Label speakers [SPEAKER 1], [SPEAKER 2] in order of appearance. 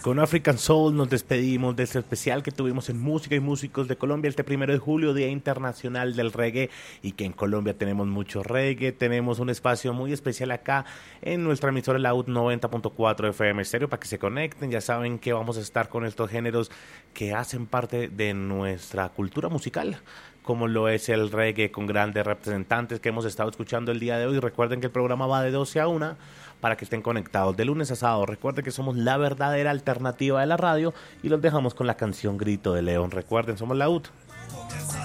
[SPEAKER 1] Con African Soul nos despedimos de este especial que tuvimos en Música y Músicos de Colombia este 1 de julio, Día Internacional del Reggae, y que en Colombia tenemos mucho reggae, tenemos un espacio muy especial acá en nuestra emisora Laud 90.4 FM Estéreo para que se conecten. Ya saben que vamos a estar con estos géneros que hacen parte de nuestra cultura musical, como lo es el reggae, con grandes representantes que hemos estado escuchando el día de hoy. Recuerden que el programa va de 12 a 1 para que estén conectados de lunes a sábado. Recuerden que somos la verdadera alternativa de la radio y los dejamos con la canción Grito de León. Recuerden, somos la UT.